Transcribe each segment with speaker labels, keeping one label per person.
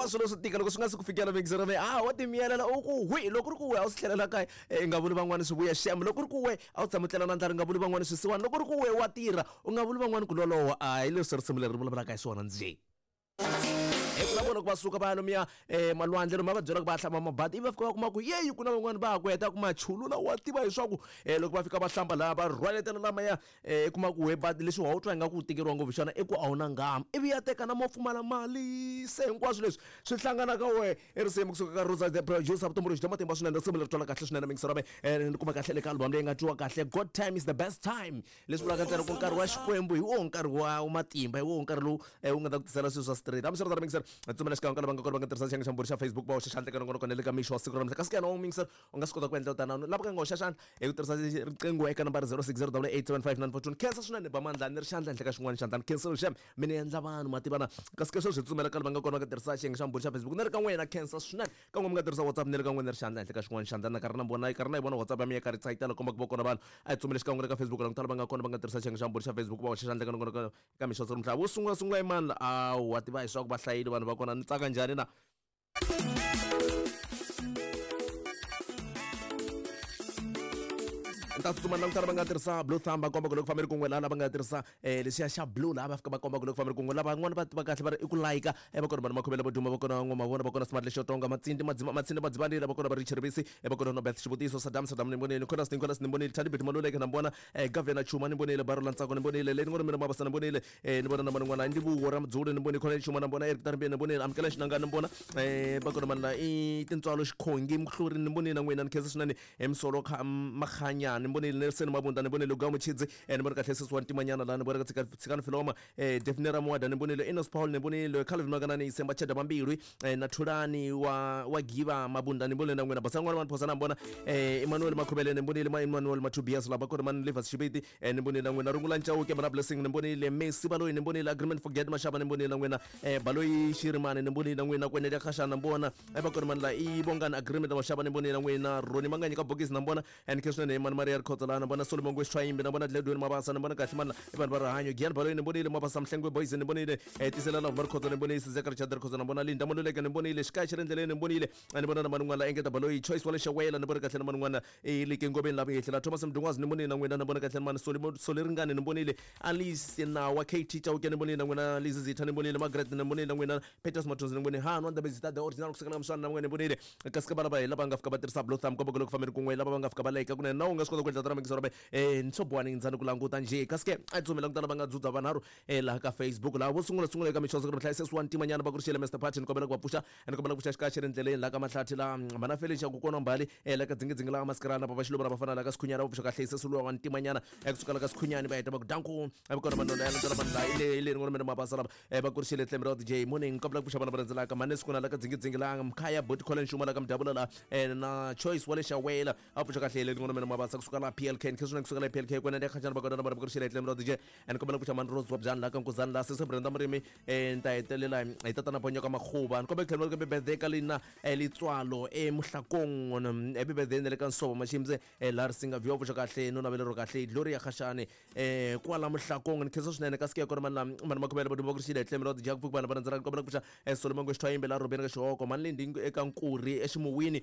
Speaker 1: swilo swo tika loko swi nga si ku fikela mixer me wa timiyelela u ku hwi loko ri ku we a swi tlhelela kaya nga vuli van'wana swi vuya shame loko ri ku we a u tsamutlela na ndlala nga vuli van'wana swisiwana loko ri ku we wa tirha u nga vuli van'wana ku lolowa hi leswi risimu leri ri vulavulaka hi swona nje vona ku va suka va lomiya malwandle lomu va byela ku va hlamba mabati ivi va fika va kuma ku yeyi ku na van'wana va ku heta ku machulula wa tiva leswaku loko va fika va hlamba laha va rhwaletela lamaya kuma ku we bati leswi wa u twa nga ku tikeriwa ngopfu xana i ku a wu na ngama ivi ya teka na mo pfumala mali se hinkwaswo leswi swi hlangana ka we i risimu kusuka ka Rosa the producer vutumbuluxi bya matimba swinene risimu leri twala kahle swinene mixer ni kuma kahle le ka album leyi nga twiwa kahle God time is the best time leswi vulaka ntsena ku nkarhi wa xikwembu hi wo nkarhi wa matimba hi wo nkarhi lowu wu nga ta ku tisela swilo swa straight hambiswiritano mixer tsumela xikan'we ka lava nga kona va nga tirhisa xiyenge xa mburi xa Facebook va hoxa xandla ka nongonoko na le ka mixo wa siku ra namuntlha kasi ke no mixer u nga swi kota ku endla utanano lava ka nga hoxa xandla hi ku tirhisa riqingho eka nambara 06087594 khensa swinene ba mandla ni ri xandla henhla ka xin'wana xandla ni khensa xem mi ni endla vanhu mativana kasi ke swo swi tsumela ka lava nga kona va nga tirhisa xiyenge xa mburi xa Facebook ni ri ka n'wina khensa swinene ka n'we mi nga tirhisa WhatsApp ni ri ka n'wina ri xandla henhla ka xin'wana xandla na karhi na vona hi vona WhatsApp ya mi ya karhi tsayitela komba ku va kona vanhu a hi tsumele xikan'we le ka Facebook langutala va nga kona va nga tirhisa xiyenge xa mburi xa Facebook va hoxa xandla ka nongonoko ka mixo wa siku ra namuntlha wo sungula hi mani wa tiva hi swa ku va hlayile vanhu va kona ni tsaka njhani na ta tsutsuma langutana va nga tirhisa blue thumb va komba ku loko fameli kun'we lava nga tirhisa lesiya xa blue laha va fika va komba ku loko fameli kun'we lava van'wana va tiva kahle va ri i ku like va kona vanhu makhomela vo duma va kona n'wamavona va kona smart lexo tonga matsindi madzivanile va kona va Richard Bisi va kona Nobeth xivutiso Sadam ni mbonile Nicholas ni mbonile Tadibet Maluleke na mbona Gavena Chuma ni mbonile Barola Ntsako ni mbonile leni ngona mina mabasa ni mbonile ni bona na mani n'wana ndi vuwo ra mdzulu ni mbonile Khona Chuma na mbona Eric Tarbiya ni mbonile Amkela Xinanga ni mbona va kona mani la i tintswalo xikhongi muhluri ni mbonile na n'wina ni khensa swinene Msolo Makhanya ni mbonile Nelson Mabunda ni mbonile Lugamo Chidzi ni mbona kahle sisi wa ntimanyana la ni mbona ka tsikana Filoma Defnera Mwada ni mbonile Enos Paul ni mbonile Calvin Maganani Semba Cheda Mambirwi na Thulani wa Giva Mabunda ni mbonile na n'wina basa n'wana maphosa na mbona Emmanuel Makhubele ni mbonile Emmanuel Matubias la bakona man Livers Shibiti ni mbonile na n'wina Rungula Nchauke mana Blessing ni mbonile Messi Baloyi ni mbonile Agreement Forget Mashaba ni mbonile na n'wina Baloyi Shirimane ni mbonile na n'wina Kwenele Khashana mbona bakona man la ibongana Agreement Mashaba ni mbonile na n'wina Roni Manganyika Bogis na mbona and Krishna ne man Maria Khotala na mbona Solomon Gweshwaimbe na mbona Ledweni Mabasa na mbona kahle man vanhu va rihanyo Gian Baloyi ni mbonile Mabasa Mhlengwe Boys ni mbonile Tisela la Markhotla ni mbonile Zakar Chadar Khotla na mbona Linda Maluleke ni mbonile Sky Chirendele ni mbonile ni mbona na manungwana Engeta Baloyi Choice Wale Shawela ni mbona kahle na manungwana Likengobeni la Bihla Thomas Mdungwazi ni mbonile na n'wina na mbona kahle man Soliringane ni mbonile Alice na wa KT Chauke ni mbonile na n'wina Liz Zitha ni mbonile Margaret ni mbonile na n'wina Peters Matos ni mbonile Hanwa Ndabezita the original kusukela mswana na n'wina ni mbonile kaska bala ba lava nga fika va tirhisa blue thumb komba ku loko family kun'we lava va nga fika va like kunene na u nga swi kota ku endla tara mixer rabe ntsobwani ndzani ku languta nje kaske a tsumela ku tala va nga dzudza vanharhu laha ka Facebook laha vo sungula eka michozo ka mihlayisesi wa ntimanyana va ku rixile Mr Party ni kombela ku va pfuxa ni kombela ku pfuxa xikaxi endleleni laha ka mahlathi laha mana Felicia ku kona mbali laha ka dzingidzingi laha maskarana va xilova va fana laha ka sikhunyana va pfuxa kahle hisesuluwa wa ntimanyana kusuka laha ka sikhunyani va heta va ku danku va kona vanhu laha ntsala vanhu laha ile ngona mina mabasa lava va ku rixile Tlemrod J morning kombela ku pfuxa vana va rhendzelaka ka mane sikuna laha ka dzingidzingi laha Mkhaya Bot Colin Shuma laha ka Mdabula laha na Choice Wale Shawela a pfuxa kahle ile ngona mina mabasa kusuka laha PLK nkhisuna kusuka laha PLK kona ndi khachana va kona va ku rixile Tlemrod J and kombela ku pfuxa man Rose Wabzana laha ka Nkuzana laha sese Brenda Mrimi nta hetelela hi tatana Ponyo ka Makhuba ni kombela tlhela ka birthday ka lina litswalo Muhlakong happy birthday le ka Nsobo Mashimze la Risinga vyo pfuxa kahle no navelero kahle Gloria Khashane kwala Muhlakong ni khensa swinene ka ske kona man makhubela vo ku rixile Tlemrod J ku bana ndzara kombela ku pfuxa Solomon Gweshwaimbe la Robert ka Xihoko man Lindi eka Nkuri eximuwini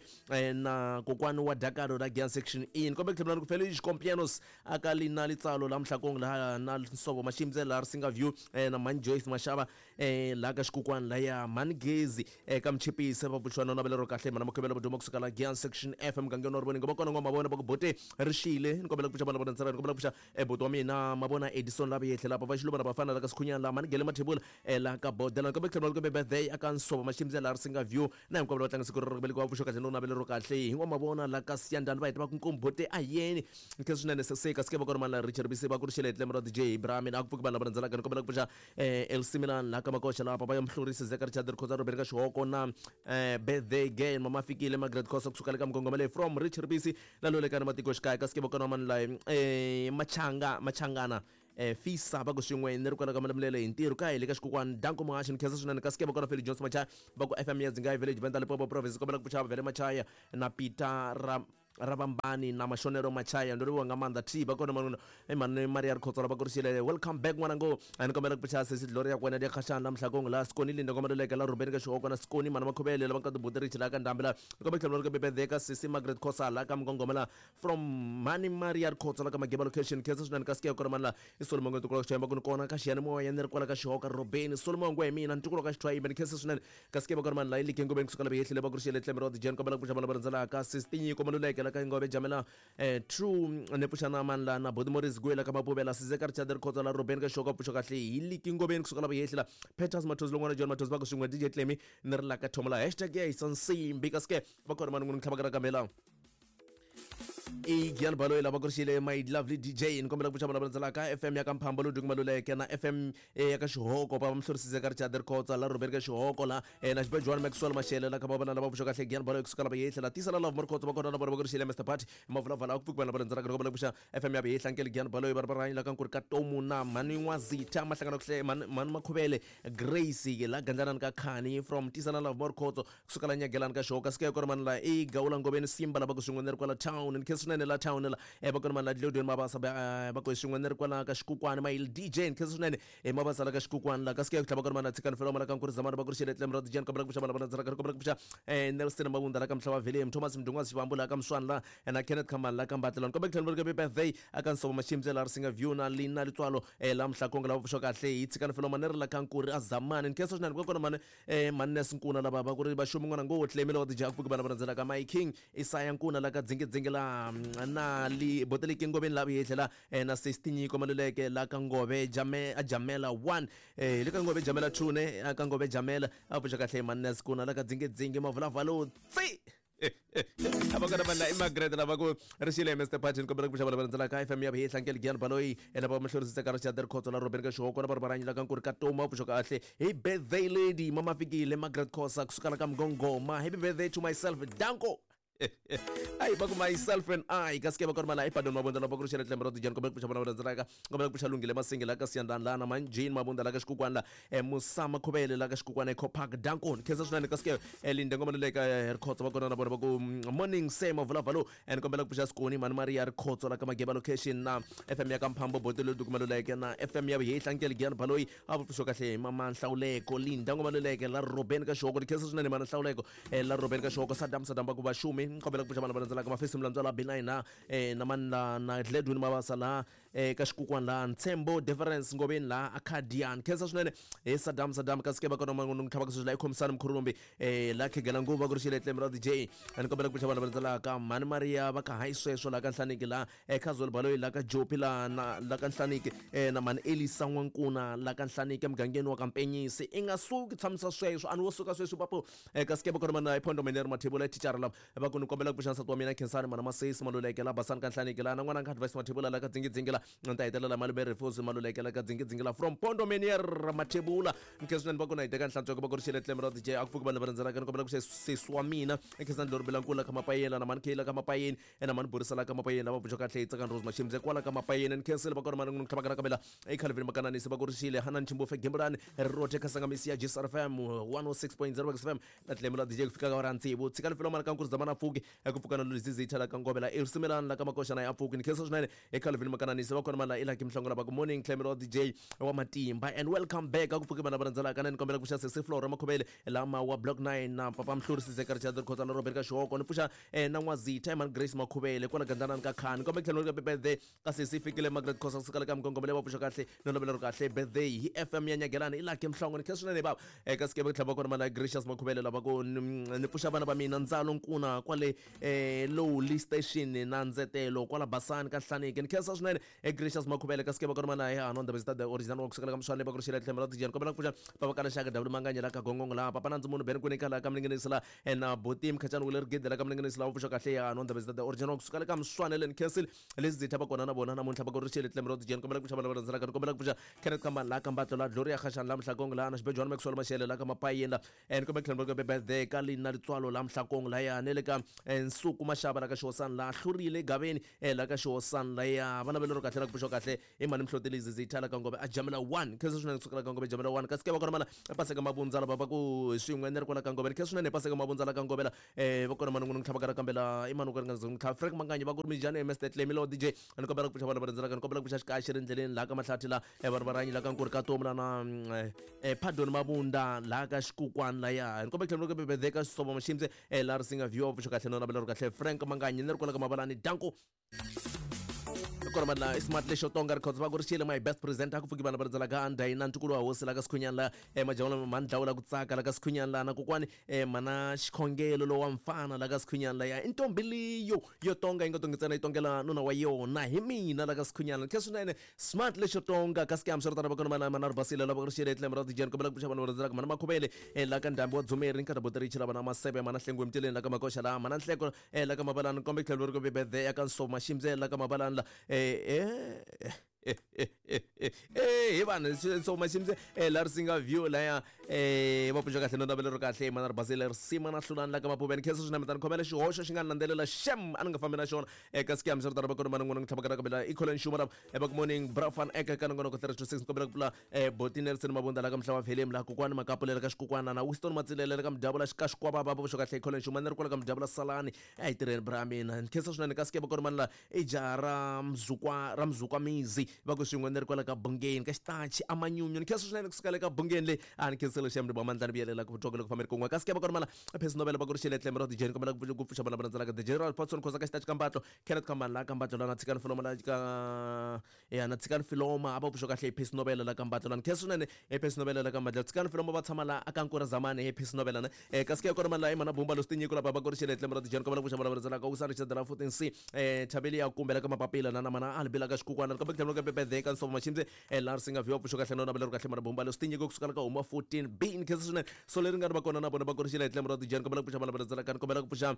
Speaker 1: na kokwani wa Dakaro la Gian section in kombela tlhela ku Felix Compianos aka lina litsalo la Muhlakong la na Nsobo Mashimze la Risinga view na man Joyce Mashaba la ka xikokwani la ya Mangezi ka Mchipisi va pfuxana na velero kahle mana makhubela vo kusuka la Gian section FM gangeni ri voni ngoba kona ngomavona va ku bote rixile ni kombela ku pfuxa vana va ntsara ni kombela ku pfuxa boto wa mina mavona Edison la yehlela va xilova na vafana la ka sikhunyana la Manigele Mathebula la ka bodela kombela tlhela ku birthday aka Nsobo Mashimze la Risinga view na hinkwavo va tlanga siku ro velekiwa pfuxa kahle no na velero kahle hi ngomavona la ka Siyandani va heta va ku nkombote ayeni ni khensa swinene seseka ske va kona mani la Richard Bisi va ku rixile Tlemrod J Ibrahim a ku pfuki vanhu lava rhendzelaka ni kombela ku pfuxa LC Milan laha ka Makosha laha papa ya mhlurisi Zakar Chadar Khoza Robert ka Xihoko na birthday again mama Fikile Margaret Khosa kusuka le ka Mgongomele from Richard Bisi la lo le ka matiko xikaya ka ske va kona mani la Machangana Fisa va ku swin'we ni ri kwala ka malemlele hi ntirho ka hile ka xikokwani Danko Mahashi ni khensa swinene ka ske va kona Philly Jones Machaya va ku FM ya Zingayi Village Venda Limpopo Province kombela ku pfuxa Vele Machaya na Peter Rabambani na mashonero machaya ndori wanga manda ti bakona mano emane Maria Khotsa ba kurisile welcome back mwanango anikomela kupisha sisi Gloria kwena dia khashana mhlakong la skoni linda komaleka la Ruben ka shoko na skoni mana makhobele la bankadu buderi chila ka ndambela kobe khlolo ke bebe ka sisi Margaret Khosa la ka mngongomela from Mani Maria Khotsa la ka mageba location kesa suna ka ske koromala isolo mongo tukolo chemba kuno kona ka shiane mo yender kwala ka shoka Ruben isolo mongo mina ntukulo ka shitwa iben kesa suna ka ske koromala la ili kengo ben kusukala be yehle ba kurisile tlemero di jen komela kusha bala banzala ka sisi komaleka la ka ngobe jamela true nepushana manla na bodimoris gwela kama bobela sizekar chader Khotsa la Ruben ka shoka pushoka hle ili kingobeni kusukala ba yehla Peters Matos longwana John Matos ba kusungwa DJ Clemi nerla ka thomla #sonsimbi kaske bakona manungu ngihlabakara kamela Gian Balo la bakurisile my lovely DJ inkombela kuchabala banzala ka FM ya kamphambo ludungmaluleke na FM ya ka shihoko ba mhlorisize ka chader Khotsa la Ruben ka shihoko la na shbe Joan Maxwell mashele la ka babana la babushoka hle Gian Balo kusukala ba yehla tisa la love more Khotsa bakona la bakurisile Mr Party mavula vala ukubukwana banzala ka kombela kusha FM ya be yehlankele Gian Balo ibarbarani la kankuri ka tomu na maningwa zitha mahlangano hle man makhubele Grace ke la gandana ka Khani from tisa la love more Khotsa kusukala nyagelana ka shoka ske korman la gawula ngobeni Simba la bakusungwa kwa la town in kesuna la town la bakona mala dlodweni mabasa bakoshungwana kwa la ka shikukwana mail DJ in kesuna mabasa la ka shikukwana la kaske kuhlaba korman la tsikana felo mala kankuri zamana bakurisile tlemro jen kabla kushabala banzala ka kabla kusha Nelson Mabunda la kamhlaba vele Thomas Mdungwa sibambula kamswanla na Kenneth Kamala kambatlon kobe khlelo ke birthday akansoba mashimzela risinga view na lina litwalo la mhlakonga la bushoka hle itsikana felo manere la kankuri azamana in kesona kokona man mannes nkuna la baba kuri bashumi ngona ngotlemelo di jaku bana banzala ka my king isaya nkuna la ka dzingela na li botele ke ngobeni la yehlela na 16 komaluleke la ka ngobe jamela 1 le ka ngobe jamela 2 ne ka ngobe jamela abushoka hle mannes kuna la ka dzinge mavula valo tsi abakana bana Margaret la bako risile Mr Patin ko berkusha bala banzala ka FM ya be hlankele Gian Baloi ena ba mhlorisi ka chader Khotsa la Ruben ka shoko na barbaranya la kankuri ka toma bushoka ahle hey birthday lady mama fikile Margaret Khosa kusukala ka mngongoma happy birthday to myself danko ay baku myself and I kaske bakor mala ipadon mabunda la bakuru shele tlemro dijan ko berkusha bala banzala ka ngobela kusha lungile masingela ka siandana na manjin mabunda la ka shikukwana musama khobele la ka shikukwana Copark danko kesa sunane kaske elinde ngomaleka Khotsa bakona na bona baku morning same of lavalo and kombela kusha skoni man Maria Khotsa la ka mageba location na FM ya kamphambo botelo dukumaleka na FM ya be hlankele Gian Baloi abushoka hle mama nhlawuleko linda ngomaleka la Ruben ka shoko kesa sunane man nhlawuleko la Ruben ka shoko sadam baku bashumi ngobela kusha bala banzala ka mafesi mlanzala benai na namanla na dledweni mabasa la ka shikukwana la Ntsembo difference ngobeni la Acadian kesa sunene sadam kaske bakona mangu ngithaba kusula ikhomsana mkhurumbi la khegela nguba kurisile tlemro DJ anikobela kusha bala banzala ka Man Maria baka haisweso la ka nhlaniki la Khazol Baloi la ka Jopi la ka nhlaniki na Man Elisa Nwankuna la ka nhlaniki emgangeni wa Kampenyisi ingasuki tsamisa sweswo anwosuka sweswo papo kaske bakona mana iphondo mener mathebula teacher la bakona kombela kusha satwa mina khensani mana masesi maluleke la basani ka nhlaniki la na ngwana ka advice mathebula la ka dzingela nta itela la mali berefusi maluleke la ka dzingela from Pondo Menier mathebula nkesana bakona iteka nhlantswa ko bakurisile tlemro DJ akufuka bana banzala ka kombela kusha seswa mina nkesana lorbela nkula kama payela na man khela kama payeni ena man burisala kama payeni la babujoka hle tsaka Rose mashimze kwala kama payeni nkesela bakona man ngithaba kabela ekhalvini makanani sebakurisile Hanan Chimbofe Gembrani rote kasanga misia Jesar FM 106.0 FM na tlemro DJ kufika ka waranti bo tsikana filo man kankuru zamana fuki ekufukana luzizi ithala kangobela irsimelana la kama kosha na yafuki nkesela sunene ekhalvini makanani sebakona man la ila kimhlongola baku morning tlemro DJ wa matimba and welcome back akufuka bana banzala kana nkombela kusha sesiflora makhobele lama wa block 9 na papa mhlorisi ka chader Khotsa la Ruben ka shoko nipusha na ngwazitha man Grace makhobele kona gandana ka Khani kobe tlemro ka birthday ka sesifikile Margaret Khosa kusukala ka mngongomele wapusha kahle nolobela kahle birthday hi FM ya nyagelana ila kimhlongo nkesuna ne baba kaske betlhaba kona mala Gracious makhobele laba ko nipusha bana ba mina nzalo nkuna kwale low station na nzetelo kwala basani ka hlanike nkesa swinene Gracious makhobele kaske bakona mala ya no ndabesta the original kusukala ka mshwane bakurisile tlemro dijan kobe kupusha baba kana shaka dabulu manganya la ka gongongo la papa nanzi munhu benkuni kala ka mlingenisela na botim khachana uler gidela ka mlingenisela upusha kahle ya no ndabesta the original kusukala ka mshwane len cancel lezitha bakona na bona na munhla bakurisile tlemro dijan kobe kupusha bala banzala ka kobe kupusha Kenneth Kamala la kambatlo la Gloria khashana la mhlakong la na shbe Joan Maxwell mashele la ka mapayela and kobe tlemro ka birthday ka lina litswalo la mhlakong la ya nele ka nsuku mashaba la ka shosan la hlurile gabeni la ka shosan la ya bana belero ka kahle na kupusha kahle imani mhlotelizi zithala ka ngobe ajamela 1 kheso swinene kusukela ka ngobe jamela 1 kasi ke va kona mana pase ka mabundzala baba ku swin'we neri kwala ka ngobe kheso swinene pase ka mabundzala ka ngobela va kona mana n'wini tlhava ka kambela imani ku ri nga ngikha Frank Manganyi va ku ri mijane MST Lemilo DJ ani kombela kupusha vana va rindzela ka ni kombela kupusha xikaxi rindleleni la ka mahlathi la vanhu va ranyi la ka nkuri ka tomu la na Pardon Mabunda la ka xikukwana la ya ni kombela tlhelo ka bebe ka sobo mashimze la ri singa view opusha kahle nona bela ri kahle Frank Manganyi ni ri kwala ka mabalani danko kona madla smart le shotonga records va ku ri xile my best presenter ku pfuki vana va rindzela ka anda ina ntukulu wa hosi la ka Sikhunyani la majawula mandlawu la ku tsaka la ka Sikhunyani la na kokwani mana xikhongelo lo wa mfana la ka Sikhunyani la ya intombi liyo yo tonga inga tongetsana itongela nuna wa yona hi mina la ka Sikhunyani khe swinene smart le shotonga ka scam swi ri tana va kona mana ri basile la va ku ri xile tlem ra dijeni kombela ku puxa vanhu va rindzela ka mana makhuvele la ka ndhambi wa dzumeri nkarhi boterichi la vana maseve mana hlengu emtileni la ka makosha la mana nhleko la ka mabalani kombe tlhelo ri ko bebede ya ka nsoma ximze la ka mabalani la hi vanhu so mashimze la ri singa view la ya va puxa kahle nona velero kahle mana ri basile risima na hlulani la ka mapuveni kheso swinene mitani khomela xihoxo xi nga landzelela shem a ni nga fambi na xona eka scam swi ri tana va kona mana n'wina ni tlhava ka kabela ecolen shumara va ku morning brafan eka ka nongonoko 326 kombela ku pfula boti Nelson Mabunda la ka mhlava Philem la kokwani makapulela ka xikukwana na Winston Matsilela ka mudabula ka xikwava va puxa kahle ecolen shumara ni ri kwala ka mudabula salani a hi tirheni bra mina kheso swinene ka skeba kona mana la eja ra mzukwa mizi va ku swin'we ni ri kwala ka bungeni ka xitachi amanyunyu ni kheso swinene kusukela ka bungeni le a ni khenselo xa mri bamandla ni biyelela ku tokela ku famela kun'we ka skeba kona mana phesi novela va ku ri xile tleme ro dijeni kombela ku pfuxa vana va rindzela ka the general Patson khosa ka xitachi ka mbatlo Kenneth Kambani la ka mbatlo la na tsikani filoma la ka na tsikani filoma a va pfuxa kahle phesi novela la ka mbatlo la ni kheso swinene phesi novela la ka mbatlo tsikani filoma va tshama la aka nkura zamani phesi novela na ka skeba kona mana la imana bumba lo stinyiko la baba ku ri xile tleme ro dijeni kombela ku pfuxa vana va rindzela ka usari xa dela 14C Thabeli ya kumbela ka mapapila na mana albila ka xikukwana ka bekhlelo ka bebede ka nsoma machimze la ri singa view pfuxa kahle nona bela ri kahle mana bumba lo stinyiko kusukela ka huma 14B ni kheso swinene so leri nga ri va kona na vona va ku ri xile tleme ro dijeni kombela ku pfuxa vana va rindzela ka ni kombela ku pfuxa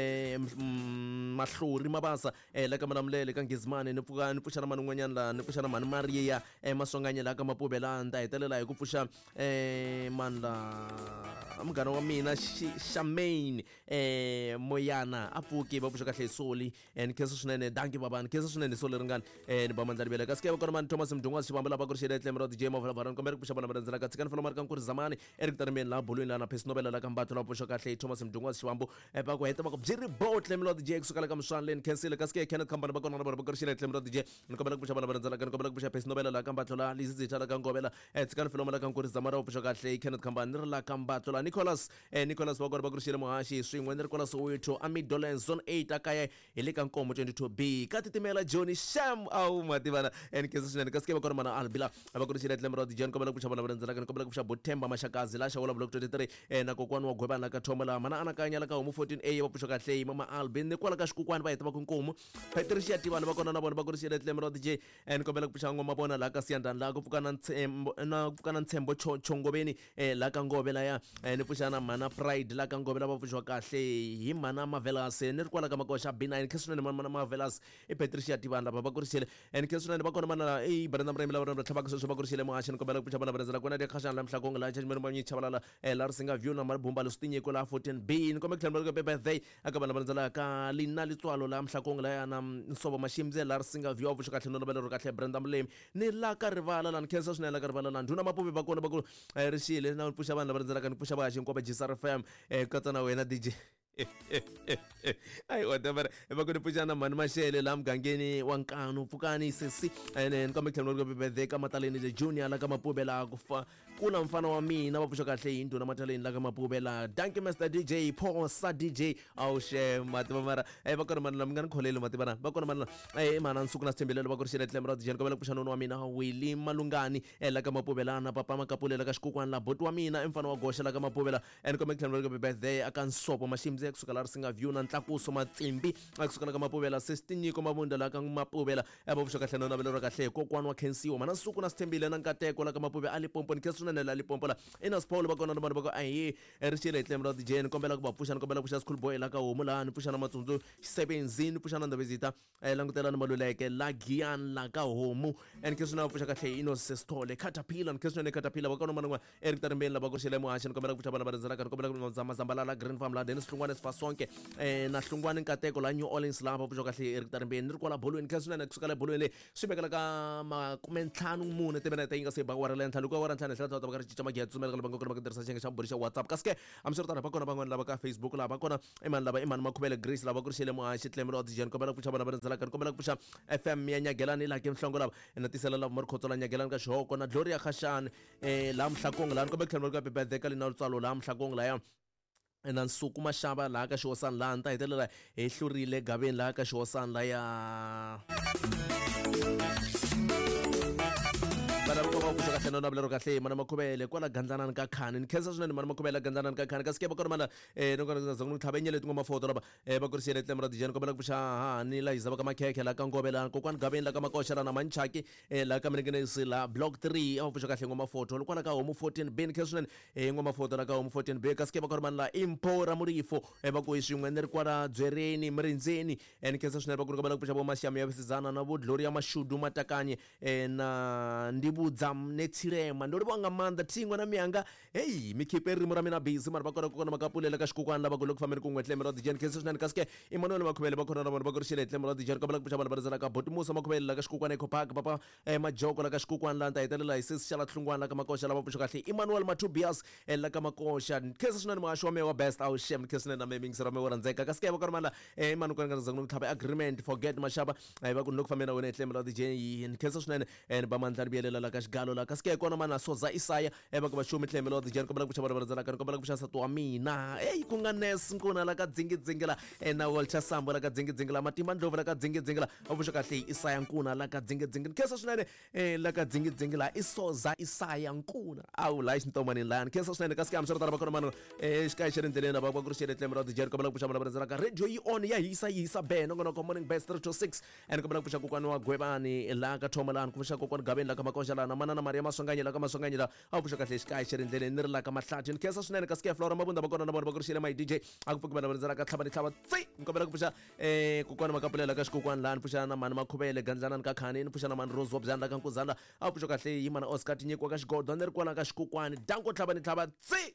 Speaker 1: mahlori mabasa la ka malamulele ka ngizimane ni pfuxa na mani n'wanyana la ni pfuxa na mani Maria masonganye la ka mapuvela nta hetelela hi ku pfuxa mani la munghana wa mina Shamaine Moyana a pfuki va pfuxa kahle soli ni kheso swinene danki baba ni kheso swinene so leri ngani ni bamandla libele ka skeva kona mani Thomas Mdungwa xivambo lava ku ri xile tleme ro DJ Mavalavarani kombela ku pfuxa vana va rindzela ka tsikani filomari ka nkuri zamani Eric Tarimeni la bolweni la na phesi novela la ka mbatlo la pfuxa kahle Thomas Mdungwa xivambo va ku heta va ku byi ri bo tleme ro DJ kusukela ka miswana leni khensile ka ske Kenneth Kambani va kona na vona va ku ri xile tleme ro DJ ni kombela ku pfuxa vana va rindzela ka ni kombela ku pfuxa phesi novela la ka mbatlo la lizizitha la ka ngobela tsikani filoma la ka nkuri zamani va pfuxa kahle Kenneth Kambani ni ri la ka mbatlo la Nicholas va kona va ku ri xile muhaxi swin'we ni ri kwala Soweto Amidolan zone 8 akaya hi le ka nkomo 22B ka titimela Johnny Sham awu mativana ni kheso swinene ka ske va kona mana albila va ku ri xile tleme ro DJ ni kombela ku pfuxa vana va rindzela ka ni kombela ku pfuxa Bothemba Mashakazi la xawula block 23 na kokwani wa Gwebana ka Thoma la mana anakanya la ka homu 14A va pfuxa kahle mama Albin ni kwala ka xikukwana va heta va ku nkomo Patricia Tivana va kona na vona va ku ri xile tleme ro DJ ni kombela ku pfuxa ngoma bona la ka Siyandani la ku pfuka na Ntshembo Chongoveni la ka Ngobe la ya ni pfuxa na mana Pride la ka Ngobe la va pfuxiwa kahle hi mana Marvelous ni ri kwala ka makosha B9 kheso swinene mana Marvelous Patricia Tivana lava va ku ri xile ni kheso swinene va kona mana Brenda Mremi lava va tlhavaka sweswo va ku ri xile muhaxi ni kombela ku pfuxa vana va rindzela kona de khashana la mhlakongo la chajimeni manyi chavalala la ri singa view na mabumba lo stinyiko la 14B ni kombela ku tlhela ka birthday aka vana va rindzela ka Lina Litswalo la mhlakongo la ya na Nsobo Mashimze la ri singa view pfuxa kahle nona bela ro kahle Brenda Mlemi ni la ka rivala la ni khensa swinene la ka rivala la ndhuna mapuvi va kona va ku ri xile na pfuxa vana va rindzela ka ni pfuxa vahaxi nkoba Jisar FM katsa na wena DJ ayi whatever va ku ni pfuxa na mani Mashele la mugangeni wa Nkanu Pfukani Sesi ni kombela ku tlhela ka birthday ka Mataleni le Junior la ka Mapube la kuna mfana wa mina va pfuxa kahle hi ndhuna Mataleni la ka Mapube la thank you Mr DJ Phosa DJ awushe mativa mara va kona mana mi nga ni kholeli mativana va kona mana mana nsuku na sithembelelo va ku ri xile tleme ro dijeni kombela ku pfuxa noni wa mina Willy Malungani la ka Mapube la na papa Makapule la ka xikukwana la boti wa mina mfana wa Gosha la ka Mapube la ni kombela ku tlhela ka birthday aka Nsopo Mashimze kusukela ri singa view na Ntlakuso Matsimbi kusukela ka Mapube la Sestinyiko Mabunda la ka Mapube la va pfuxa kahle nona velero kahle kokwani wa Khensiwa mana nsuku na sithembile na nkateko la ka Mapube a Limpopo ni kheso swinene la Limpopo la ina Paul va kona na vona va ku ayi ri xile tleme ro dijeni kombela ku va pfuxa ni kombela ku pfuxa school boy la ka homu la ni pfuxa na Matsundzu Xisebenzini pfuxa na Ndabezita langutela na Maluleke la Giyan la ka homu ni kheso na pfuxa kahle Innocent Sithole Caterpillar ni kheso na Caterpillar va kona man'wana Eric Tarimeni lava ku ri xile muhaxi ni kombela ku pfuxa vana va rindzela ka ni kombela ku zamazambala la Green Farm la Dennis Hlungwane Johannes Basonke nahlungwane nkateko la New Orleans lapha busho kahle Eric Tarembeni ni ri kwala bolweni khasuna kusuka la bolweni le swibekela ka makumentlhanu mune tebena tayinga se ba wa rela ntlhanu ko wa ntlhanu hla ba ka richa magya tsumela ka bango ka tirhisa xinga xa borisha WhatsApp kaske amsirtana ba kona bangwana laba ka Facebook laba kona imani makhubele Grace laba ku ri xele muhaxi Tlemero Dijan kombela ku xavana va rindzela ka kombela ku xa FM ya Nyagelani la ke mhlongo laba ina tisela lava mari khotsola Nyagelani ka xihoko na Gloria Khashani la mhlakong la kombela Tlemero ka birthday ka lina lutsalo la mhlakong la ya ena nsuku mashaba la ka Xihosani la nta hetelela hi hlurile gaveni la ka Xihosani la ya bana ko ba ku ka tlhena na bolero ka hle mana makhubele kwala gandzanani ka khani ni khensa swinene mana makhubele gandzanani ka khani ka ske ba kona mana no ka zanga thabenyele tingoma foto laba ba ku ri sele Tlemero Dijan kombela ku xa ni la izaba ka makhekhe la ka ngobela kokwana gaveni la ka makosha na manchaki la ka mingene sila block 3 a ku ka hle ngoma foto lokwala ka homu 14 bin khensa swinene ngoma foto la ka homu 14 be ka ske ba kona mana la impora murifo ba ku swin'we ni ri kwala dzwereni mrindzeni ni khensa swinene ba ku ri kombela ku xa bo mashami ya visizana na bo Gloria Mashudu matakanye na ndibudza mnetshirema ndo libanga manda thingwa na mianga hey mikhipe rimo ra mina busy mara ba kona kona makapulela ka xikukwana laba ku loko famele ku ngwe Tlemero Dijan khensa swinene kaske Emmanuel makhubele ba kona na bona ba ku ri xele Tlemero Dijan kombela ku xava barizela ka Botimusa makhubele la ka xikukwana ekhopaka papa majoko la ka xikukwana la nta hetelela hi sisi xala tlhungwana la ka makosha lava puxo kahle Emmanuel Matubias la ka makosha khensa swinene mahasho wa me wa best awu shem khensa swinene na me mingisi ra me wa randzeka kaske ba kona mala manu ka nga zanga ngithaba agreement forget mashaba ba ku loko famela wena Tlemero Dijan khensa swinene ba mandla ribelela la ka xigalo la kaske kona mana Soza Isaya ba ku ba shumi Tlemero Dijan kombela ku xava barizela ka kombela ku xa sato wa mina ku nga Nes nkuna la ka dzingidzingela na Walter Sambo la ka dzingidzingela Matimba Ndlovu la ka dzingidzingela avuxo kahle Isaya nkuna la ka dzingidzingela khensa swinene la ka dzingidzingela Soza Isaya nkuna awu la xintomani la khensa swinene kaske amsirtana ba kona mano xikaya xa rindzeleni ba ku ri xele Tlemero Dijan kombela ku xava barizela ka radio yi on ya hisa beno ngono ko morning best 3 to 6 kombela ku xa kokwana wa Gwebani la ka Thomalani ku xa kokwana gaveni la ka makosha la na mana na Maria Masonganye la ka Masonganye la avuxo kahle xikaya xa rindzeleni ni ri la ka Mahlathi khensa swinene kaske Flora Mabunda ba kona na bona ba ku ri xele my DJ a ku pfuki bana barizela ka tlhava ni tlhava tsi nkombela ku puxa kokwana makapulela ka xikokwana la ni puxa na mani makhubele gandzanani ka khani ni puxa na mani Rose Wabzana la ka Nkuzana a puxa kahle yi mana Oscar tinyikiwa ka xigodo ni ri kwala ka xikokwani danko tlhava ni tlhava tsi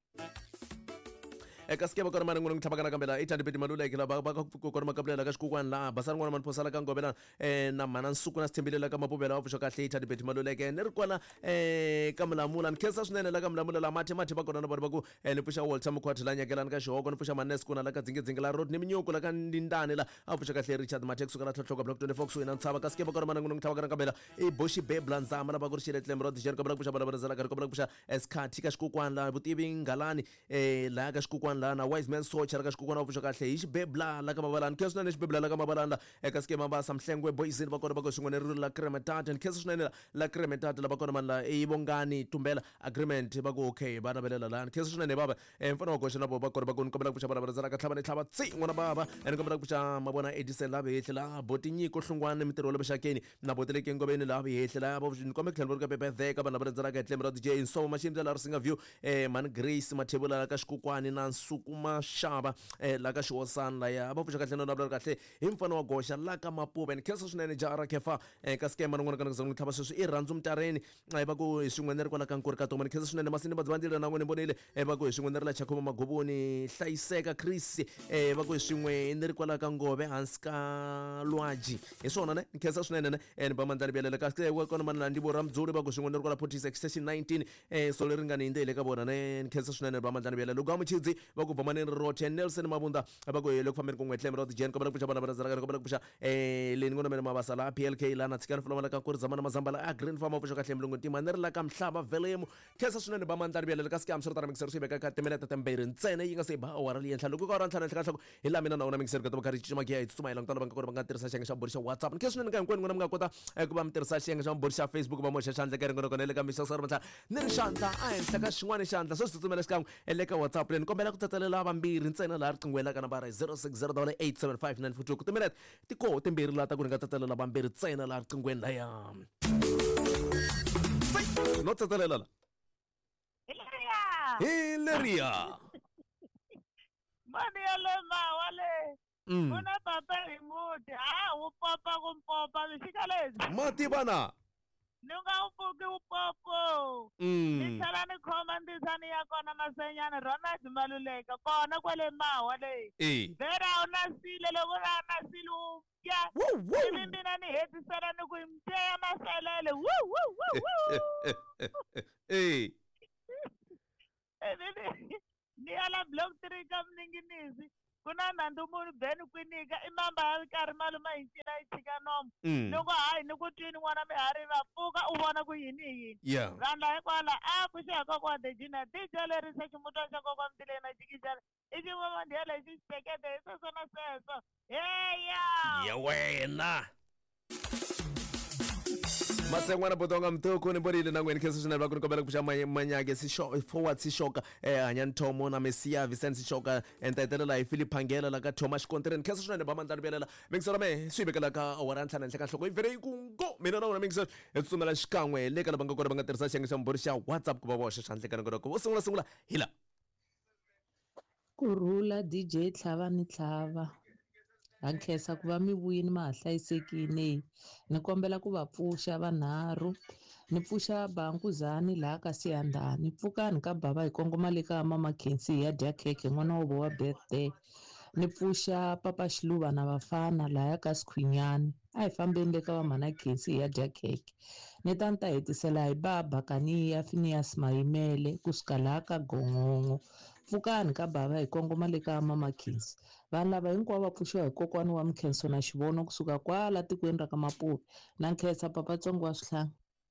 Speaker 1: eka ske ba kona mani ngunu ngithaba kana kambela 800 maluleke la ba ku kona makapulela ka xikokwana la basani ngwana mani phosala ka ngobela na mana nsuku na sithembelela ka mapubela avuxo kahle 800 maluleke ni ri kwala ka Mulamula ni khensa swinene la ka Mulamula la mathe ba kona na bona ba ku ni puxa Walter Mukhwathi la Nyagelani ka xihoko ni puxa Manes kuna la ka dzingidzingela road ni minyuku la ka Ndindani la avuxo kahle Richard Mathe kusuka la tlhotlhoka block 24 kusuka na ntshava ka ske ba kona mani ngunu ngithaba kana kambela Boshi Bebla Nzama la ba ku ri xele Tlemero Dijan kombela ku puxa bana barizela ka kombela ku puxa Esikhathi ka xikokwana la vutivi ngalani la ka xikokwana la na Wise Man socha la ka xikokwana avuxo kahle hi xibebla la ka Mabalani khensa swinene xibebla la ka Mabalani la eka ske Mabasa Mhlengwe Boyzini ba kona ba ku swin'wana ri la Kremetata ni khensa swinene la Kremetata la ba kona mani la Bongani Tumbela agreement ba ku okay bana belela la khensa swinene baba mfana wa gosha na bo ba kona ba ku kombela ku puxa bana barizela ka tlhava ni tlhava tsi n'wana baba ni kombela ku puxa mabona Edison la behle la Botinyiko hlungwana mitirho le bexakeni na boteleke ngobeni la behle la ba ni kombela tlhelo ka birthday ka bana barizela ka Tlemero Dijan so machine la Singa View man Grace Mathebula la ka xikokwani na nsuku mashaba la ka Xihosani la ya ba puxa kahle na bla kahle hi mfana wa gosha la ka Mapuve ni khensa swinene jara kefa ka skema n'wana kana zanga thaba sweswi I rhandzu Mtareni ba ku hi swin'we ni ri kwala ka Nkuri ka Toma ni khensa swinene masini badzivandile na n'wina bonile ba ku hi swin'we ni ri la Chakuma Magubuni hlayiseka Chris ba ku hi swin'we ni ri kwala ka Ngove hansi ka Lwaji hi swona ne ni khensa swinene ne ni ba mandlani belela ka kona mani la Ndivo Ramdzuli ba ku swin'we ni ri kwala 46 station 19 so leri nga ni ndele ka vona ne ni khensa swinene ba mandlani belela loko Muchidzi ba ku bvama ni Roche Nelson Mabunda ba ku loko fambeni ku ngwe Tlemero Dijan kombela ku puxa bana barazela ka kombela ku puxa leni ngona mena mabasa la PLK la na tsikana fulama la ka Nkuri Zamana Mazamba la Green Farm avuxo kahle mlungu ntima ni ri la ka Mhlava Velemu khensa swinene ba mandlani belela ka ske amsirtana mixer swi veka ka timinete tembirhi ntsena yi nga se ba awara liya ntlhanu loko ka ra ntlhanu nhloko hi la mina na una mixer ka to ba kari cima giya hi tsuma hi langutana va nga kona va nga tirhisa xiyenge xa borisha WhatsApp ni khensa swinene ka hinkwenu n'wina mi nga kota ku va mi tirhisa xiyenge xa borisha Facebook va moxa xandla ka ringono kona le ka misasa ri ni ri xandla a henhla ka xin'wana xandla so swi tsutsumela xikan'we le ka WhatsApp le ni kombela ku tsatsalela vambirhi ntsena laha riqingweni la ka nambara 06087594 ku timinete tikoho timbirhi laha ta ku ni nga tsatsalela vambirhi ntsena laha riqingweni laya no tsatsalela la Hilaria
Speaker 2: mani ya le mawa le una papa hi muti u popa ku mpopa lexika lexi
Speaker 1: mati bana
Speaker 2: ni nga wu pfuki wu popo ni tlhela ni khoma ndzisani ya kona masenyana Ronald Maluleka kona kwale Mawa leyi vera a wu na sile loko ra na sile wu ya ivi mina ni hetisela ni ku mteya maselele ni ala block 3 ka Mninginisi kuna Nandumuni Ben Kwinika i mamba ya karhi maluma hi ncila yi tshika nomu loko hayi ni ku twini n'wana mi hariva pfuka u vona ku yini vandla hikwala a pfuxa kokwa Dejina tijelerisa ximutwa xa kokwa Mtileni na xikixana i xivomandhiya lexi xibekete hi sweswo na sweswo ya
Speaker 1: wena masengwana botonga mtoko ni borile na ngweni kheso swinene va ku ni kombela ku pfuxa manyake forward sixoka hanyani thomo na Mesiya Vicente sixoka entahetelela hi Philip Phangela la ka Thomas Xikonteren kheso swinene ba mandlani byelela mingiselo me swi vekela ka awara ntlhanu henhla ka nhloko yi vhele yi kungo mina na wona mingiselo hi tsutsumela xikan'we le ka lava nga kona va nga tirhisa xiyenge xa mbhuri xa WhatsApp ku va voxa xandlekanakona vo sungula hila
Speaker 3: kurhula DJ Tlhava ni Tlhava khensa ku va mi vuyini ma ha hlayisekile ni kombela ku va pfuxa vanharhu ni pfuxa Bankuzani laha ka Siyandhani pfukani ka bava hi kongoma le ka mama Khensi ya dya khekhe n'wana wo wa birthday ni pfuxa Papa Xiluva na vafana lahaya ka Sikhwinyani a hi fambeni le ka vamhana Khensi ya dya khekhe ni ta hetisela hi baba Kaniya Phineas Mayimele kusuka laha ka Gongongo pfukani ka bava hi kongoma le ka mama Khensi vanhu lava hinkwavo va pfuxiwa hi kokwani wa Mkhenso na Xivono kusuka kwala tikweni ra ka Mapuve na nkhensa Papatsongo wa Swihlangi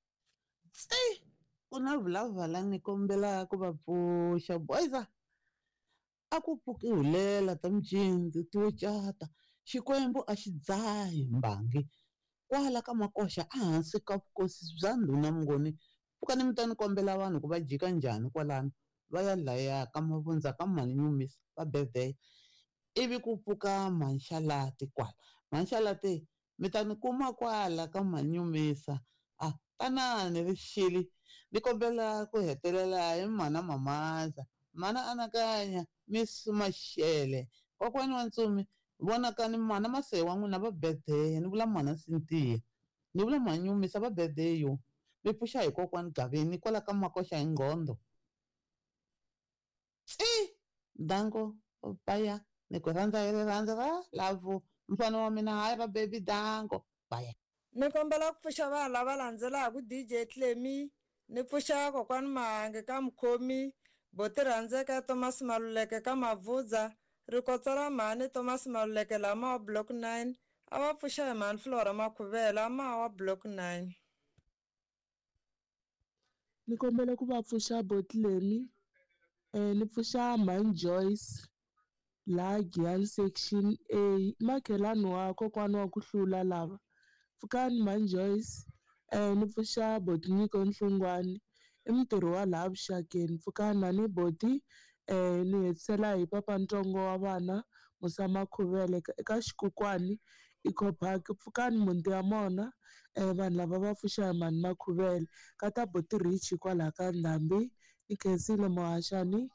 Speaker 3: ku na vulavala ni kombela ku va pfuxa boys a ku pfuki hulela ta micindzi to cata Xikwembu a xi dzahi mbangi kwala ka Makoxa a hansi ka vukosi bya ndhuna Mngoni pfukani mi ta ni kombela vanhu ku va jika njhani kwalano va ya laya ka Mavundza ka Manyumisa va birthday ivi ku pfuka Manshalati kwala Manshalati mi ta ni kuma kwala ka Manyumisa tanani rixili ni kombela ku hetelela hi mana Mamaza mana Anakanya Miss Mashele kokwani wa Ntsumi vonaka ni mana Masewa n'wina va birthday ni vula mana Cynthia ni vula Manyumisa va birthday yo mi pfuxa hi kokwani Gaveni kwala ka Makoxa hi Nghondo Dango baya ni ku rhandza hi rirhandzu ra lavu mfana wa mina hayi ra baby Dango baya
Speaker 4: ni kombela ku pfuxa vanhu lava landzelaka DJ Clemi ni pfuxa kokwani Mahangi ka Mukhomi Boti Rhandzeka Thomas Maluleke ka Mavundza Rikotso ra mhani Thomas Maluleke lama wa block 9 a va pfuxa hi mhani Flora Makhuvela ma wa block 9
Speaker 3: ni kombela ku va pfuxa Botleni ni pfuxa mhani Joyce la Giyani section A makhelani wa kokwani wa ku hlula lava pfukani mhani Joyce ni pfuxa Botnyiko Nhlungwani i mutirhi wa laha vuxakeni pfukani mhani Boti ni hetisela hi Papa Ntongo wa vana Musama Khuvele eka Xikokwani Ecopark pfukani muti ya mona vanhu lava va pfuxa hi mhani Makhuvele ka ta Boti Rich kwalaha ka Ndhambi ni khensile Mohashani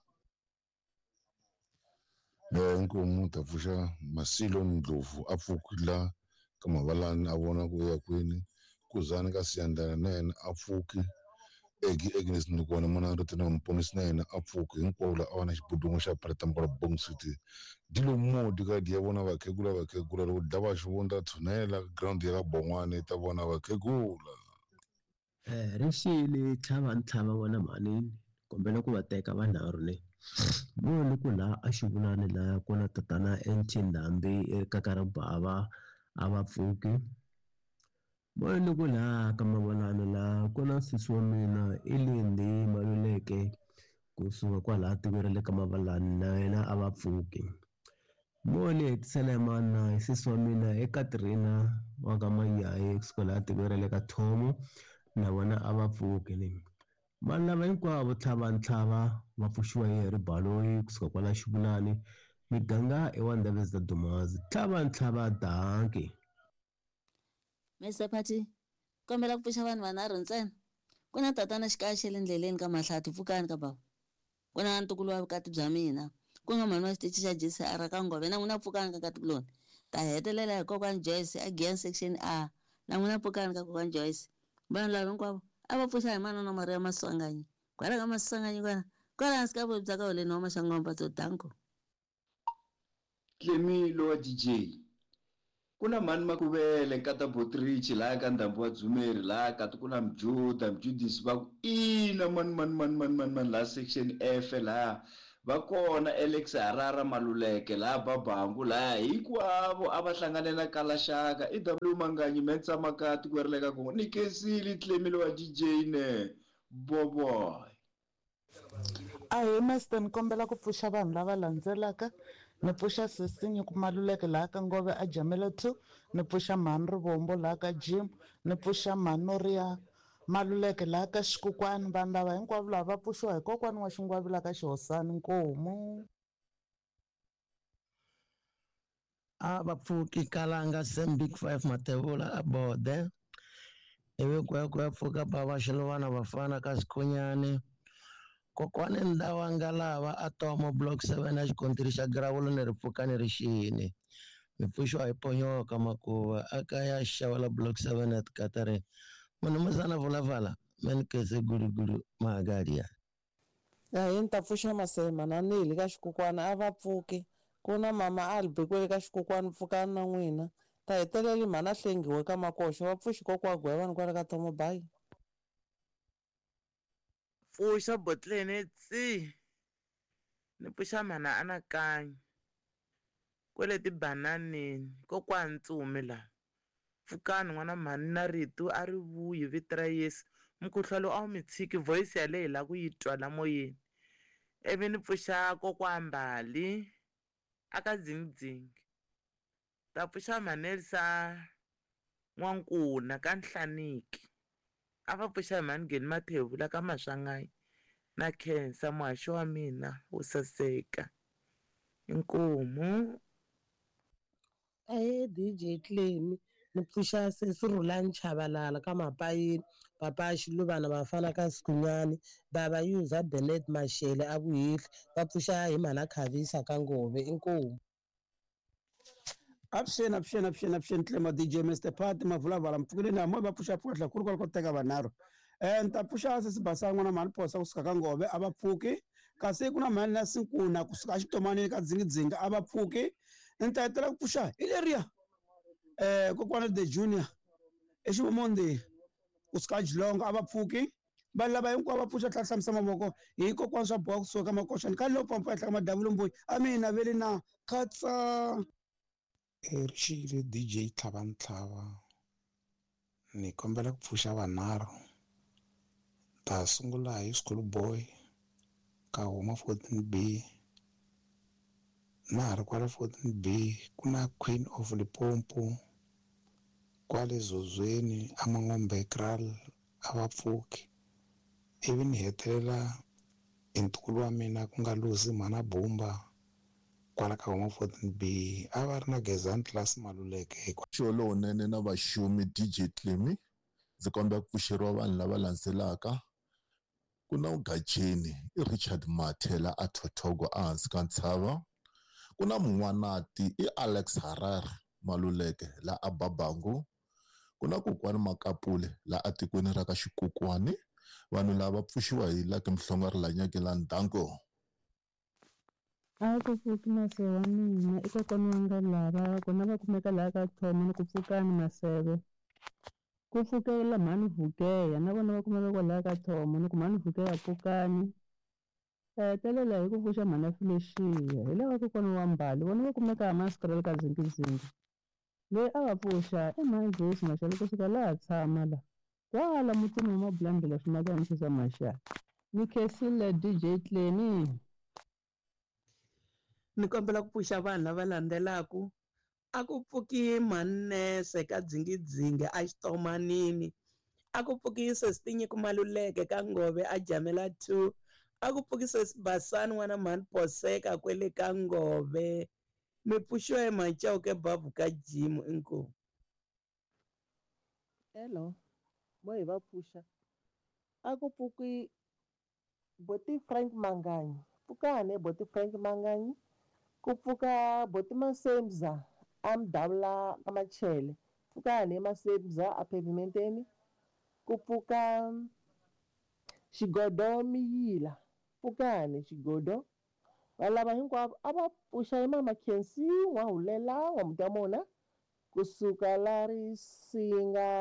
Speaker 5: inkomu ta pfuxa Masilo Ndlovu a pfukila ka Mavalani a vona ku ya kwini Kuzani ka Siyandhani na yena a pfuki Agnes ni kona mana ri tina mponisi na yena a pfuki hinkwavo la a va na xibudungu xa Phaletamba ra Bong City dilo modi ka di ya vona vakhegula loko dlava xivundza tshunela ground ya ka Bongwane ta vona vakhegula
Speaker 6: Rixile Tlhava vona mhani kombela ku va teka vanharhu le voni ku la a Xivulani la kona tatana Ncindhambi eka Karabava a va pfuki voni ku la ka Mavalani la kona sisi wa mina Ilindi Maluleke kusuka kwala tikweni ra le ka Mavalani na yena a va pfuki voni hetisela hi mana sisi wa mina Katrina wa ka Mayayi kusuka laha tikweni ra le ka Thomo na vona a va pfuki ni vanhu lava hinkwavo Tlhava va pfuxiwa hi Ribaloyi kusuka kwala Xivulani miganga i wa Ndebeza Dumazi Tlhava danki
Speaker 7: Mr. Pati kombela ku pfuxa vanhu vanharhu ntsena ku na tatana Xikaya xe le endleleni ka Mahlati pfukani ka bava ku na ntukulu wa vukati bya mina ku nga mhani wa xitichi xa JCR ka Ngove na n'wina pfukani ka Katikuloni ta hetelela hi kokwani Joyce a Giyani section A na n'wina pfukani ka kokwani Joyce vanhu lava hinkwavo a va pfuxa hi manana Maria Masanganyi kwala ka Masanganyi kwala hansi ka vuyi bya ka holeni wa Maxangu wa Mpatso Danko.
Speaker 8: Clemilo wa DJ kuna mani makuvele nkata Botrich laha ka ndhambu wa Dzumeri laha kati kuna mjudisi va ku ina mani laha section F laha va kona Alex Harara Maluleke laha Babangu laha hinkwavo a va hlanganela kala Shaka W Manganyi Mensa Makati ku ri le ka Kongo ni kesili Clemilo wa DJ ne boboy.
Speaker 3: Ahee Master, ni kombela ku pfuxa vanhu lava landzelaka. Ni pfuxa Sisinyi ku Maluleke laha ka Ngove a Jamela 2, ni pfuxa Mhani Rivombo laha ka Jim, ni pfuxa Mhani Noria Maluleke laha ka Xikokwani. Vanhu lava hinkwavo lava va pfuxiwa hi kokwani wa Xingwavi laha ka Xihosani. Nkomu.
Speaker 6: Vapfuki Kalanga Sam Big 5 Matebula Abode ivi kuya pfuka Baba Shilovana Bafana ka Sikhunyani kokwani Ndawa Ngalava a Tomo Block 7 a xikontiri xa Gravula ni ri pfuka ni ri xini mi pfuxiwa hi Ponyoka Makuva a kaya Xawela Block 7 at Catherine munhu musana vulavala meni kese guruguru mahagaria.
Speaker 4: Ahee, ni ta pfuxa Masema na Nili ka Xikokwani a va pfuki ku na mama Albi kwele ka Xikokwani pfukani na n'wina ta heteleli Mhana Hlengiwe ka Makoxo va pfuxi kokwa Gwevani kwala ka Tomo Bay.
Speaker 2: Pfuxa Botleni tsi ni pfuxa Mhana Anakanyi kwele tibananeni kokwani Ntsumi la pfukani n'wana Mhani na Ritu a ri vuyi vito ra Yesu mukhuhlwalo a wu mi tshiki voice yaleyi hi la ku yi twa la moyeni ivi ni pfuxa kokwa Mbali aka Dzingidzingi ta pfuxa Manelisa N'wankuna ka Nhlaniki a va pfuxa hi Mhani Ngeni Mathevula ka Maswanganyi na Khensa muhaxi wa mina wo saseka. Inkomu.
Speaker 9: Ahee DJ Clemi ni pfuxa Sesirhulani Chabalala ka Mapayini Papa Xiluvana Bafana ka Sikhunyani Baba Yuza Benet Mashele a Vuhihli va pfuxa hi Mhana Khavisa ka Ngove. Inkomu.
Speaker 10: Avuxeni Clema DJ Mr Party mavulavala mpfukeleni hamwe va pfuxa pfuhla ku ri kwala ko teka vanharhu ni ta pfuxa Sesi Basangwa na Mhani Posa kusuka ka Ngove a va pfuki kasi ku na Mhani na Sinkuna kusuka a Xitomanini ka Dzingidzinga a va pfuki ni ta hetela ku pfuxa hi leriya kokwana The Junior eXivomondi kusuka a Jilonga a va pfuki vanhu lava hinkwavo va pfuxa tlhela hlamisa mavoko hi kokwani swa boha kusuka ka Makoxani ka Lopompo ehenhla ka Madavulomboyi a mina vele na khatsa.
Speaker 11: Rixile DJ Tlhavantlhava ni kombela ku pfuxa vanharhu ta sungula hi Schoolboy ka huma 14B na ha ri kwale 14B ku na Queen of Limpopo kwale Zozweni a Mangombekral a va pfuki ivi ni hetelela hi ntukulu wa mina ku nga Lucy Mhana Bumba kwala ka huma 14B a va ri na Gezani Class Maluleke.
Speaker 5: Xo lowunene na vaxumi DJ Clemi ndzi kombela ku pfuxeriwa vanhu lava landzelaka ku na Ugajeni i Richard Mathela a Thothogo a hansi ka Ntshava ku na Mun'wanati i Alex Harara Maluleke la a Babangu ku na kokwani Makapule la a tikweni ra ka Xikokwani vanhu lava pfuxiwa hi Lucky Mhlongo ri la Nyakela Ndanko.
Speaker 12: A ku pfuki Mase wa mina i kokwani wa nga lava kona va kumeka laha ka Thomo ni ku pfukani Maseve ku pfukela Mhani Vukeya na vona va kumeka kwalaha ka Thomo ni ku Mhani Vukeya pfukani hetelela hi ku pfuxa Mhana Filexia hi lava kokwani wa Mbali vona va kumeka ha Masipala ka Dzingidzingi loyi a va pfuxa i Mhani Joyce Mashele kusuka laha tshama la kwala mutini wa Mabulandela Swimakani Xisa Maxaka ni khensile DJ Clemi.
Speaker 9: Ni kombela ku pfuxa vanhu lava landzelaku a ku pfuki Mannese ka Dzingidzingi a Xitomanini a ku pfuki Sestinyi ku Maluleke ka Ngove a Jamela 2 a ku pfuki Sesi Basani n'wana Mhani Poseka kwele ka Ngove mi pfuxiwa hi Machauke Babu ka Jimu. Inkomu. Hello mo hi va pfuxa a ku pfuki Boti Frank Manganyi pfukani Boti Frank Manganyi ku pfuka Boti Masemza a Mdavula ka Machele pfukani Masemza a Pavimenteni
Speaker 13: ku pfuka Xigodo Miyila Pfukani Xigodo valava hinkwavo a va pfuxa hi mama Khensi N'wahulela wa Mutamona kusuka la Risinga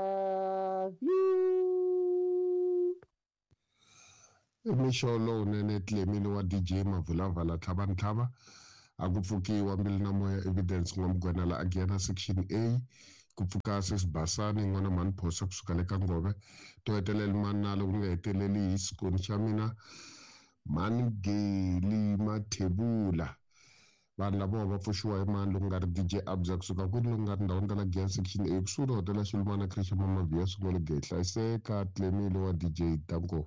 Speaker 13: View.
Speaker 5: Imisho lowunene Tlemini wa DJ Mavulavala Tlhabantlhaba a ku pfukiwa Mbili na Moya Evidence N'wamugwena la Agiyana Section A ku pfuka Sis Basani n'wana Mani Phosa kusuka le ka Ngove to hetelela manalo ku nga heteleli hi Sikoni xa mina Mani Geli Mathebula vanhu lavo va pfuxiwa hi mani loko nga ri DJ Abza kusuka kwini loko nga ri ndhawini ta la Giyana Section A kusuhi na hotela Xilumana Christian Mamabiya sungule ge hlayiseka Tlemini wa DJ Danko.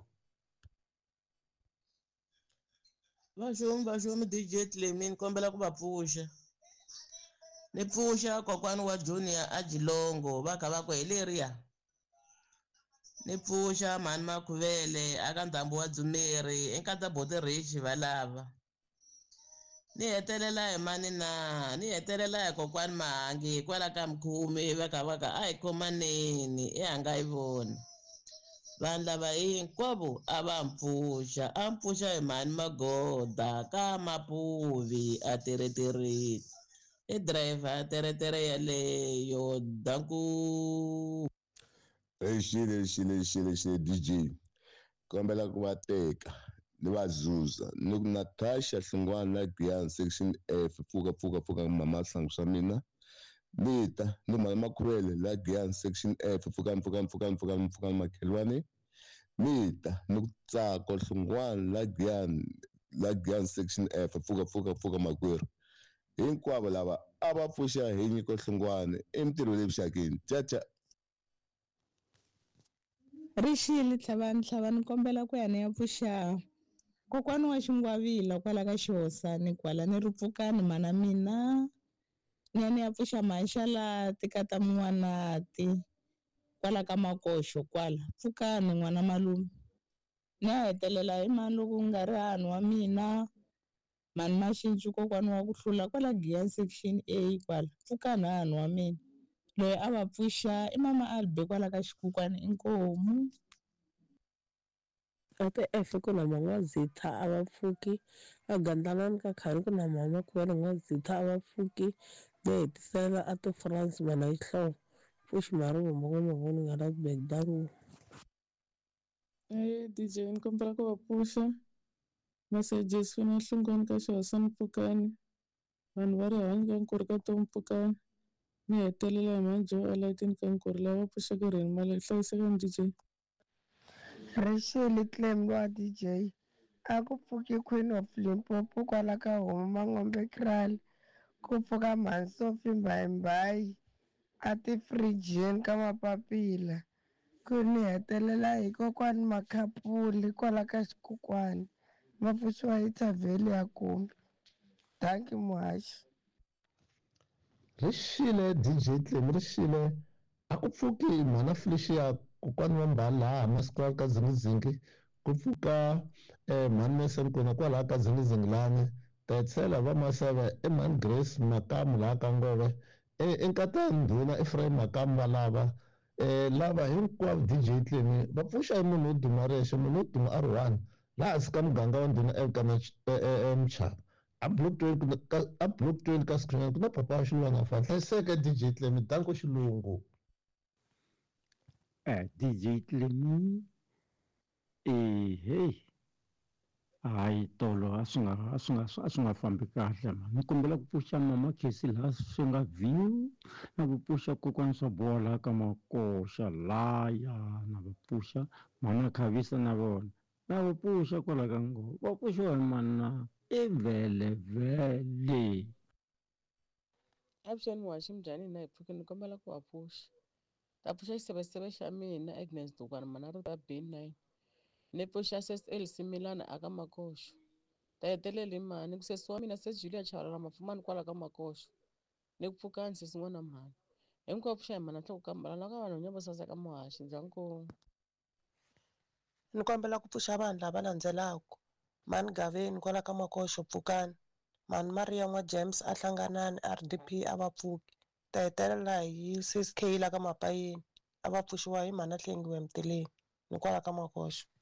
Speaker 9: Vaxomi DJ Tlemini kombela ku va pfuxa ni pfuxa kokwani wa Junior a Jilongo va kha va ku heleriya ni pfuxa mhani Makhuvele aka Ndhambu wa Dzumeri enkata Boti Rich valava ni hetelela hi mani ni hetelela hi kokwani Mahangi kwala ka Mkhumi va kha a hi khomaneni hanga yi vona vanhu lava hinkwavo a va mpfuxa hi mhani Magoda ka Mapuvi a teretereni i driver teretere yaleyo Danku.
Speaker 14: Xile DJ kombela ku va teka ni va zuza ni ku Natasha Hlungwana la Giyani Section F pfuka mama sangu swa mina Lita ni mama Makhuvele la Giyani Section F pfuka makhelwane Lita ni ku Tsako Hlungwana la Giyani Section F pfuka makwerhu hinkwavo lava a va pfuxa hi Nyiko Hlungwana emintirho leyi vuxakeni cha
Speaker 12: Rixile Tlhavani kombela ku ya ni ya pfuxa kokwani wa Xingwavila kwala ka Xihosani kwala ni ri Pfukani mana mina ni ya pfuxa Maxalati ka ta N'wanati kwala ka Makoxo kwala Pfukani n'wana malume ni ya hetelela hi mani loko nga ri hanu wa mina mani Maxinci kokwani wa ku hlula kwala Giyani Section A kwala Pfukani hanu wa mina loyi a va pfuxa i mama Albe kwala ka Xikukwana inkomu.
Speaker 15: Ate F ku na N'wazitha a va pfuki a Gandalani ka Khari ku na mama Makhuvele N'wazitha a va pfuki ni hetisela a to France mana yi hlovo pfuxi mari mavoni nga la Begdangu.
Speaker 16: DJ ni kombela ku va pfuxa messages na Hlungwana ka Xihosani Pfukani vanhu va rihanyo ka Nkori ka Tom Pfukani ni hetelela hi manjo alatini ka Nkori lava pfuxaka Reni mali hlayisekani DJ.
Speaker 17: Rixile Clem wa DJ a ku pfuki Queen of Limpopo kwala ka Homa Mangombe Kral ku pfuka Mansofi Mbayi a ti-Frigian ka Mapapila ku ni hetelela hi kokwani Makhapuli kwala ka Xikukwana va pfuxiwa hi Thavheli ya Kumbe danki muhaxi.
Speaker 18: Rixile DJ Clem rixile a ku pfuki mhana Felicia kokwani wa Mbhala masiku ka Zingizingi ku pfuka mhani Mesenkuna kwalaha ka Zingizingi lani ta hetisela va Maseve i mhani Grace Makamu laha ka Ngove enkata ndhuna Ephraim Makamu valava lava hinkwavo DJ Clem va pfuxa hi munhu wo duma rexo munhu wo duma R1 laha hansi ka muganga wa ndhuna ekana Mchava a block 12 ka Screen ku na papa wa Xilwana fa hlayiseka DJ Clem Danko Xilungu.
Speaker 19: DJ Clem hey hayi tolo a swi nga fambi kahle ma ni kombela ku pfuxa mama Kesi laha swi nga view na ku pfuxa kokwani swa bola ka Makoxa laya na ku pfuxa mana Khavisa na vona na ku pfuxa kwala ka Ngoma va pfuxiwa hi mana i vele
Speaker 20: avuxeni muhaxi minjhani na hi pfukini ni kombela ku va pfuxa ta pfuxa xiseveseve xa mina Agnes Dukwana mana ro ta B9 ni pfuxa SSL Similana aka Makoxo ta heteleli mani ku sesi wa mina se Julia Chavalala Mafumani kwala ka Makoxo ni ku pfukani sesi n'wana mhani hinkwavo pfuxa hi mana nhloko kambala na ka vanhu nyambo saseka muhaxi ndyanku.
Speaker 17: Ni kombela ku pfuxa vanhu lava landzelaka mani Gaveni kwala ka Makoxo Pfukani mani Maria N'wa James a Hlanganani RDP a va pfuki ta hetelela hi 6K la ka Mapayeni
Speaker 13: a va pfuxiwa hi mhana hlengiwe emiteleni ni kwala ka makoxo.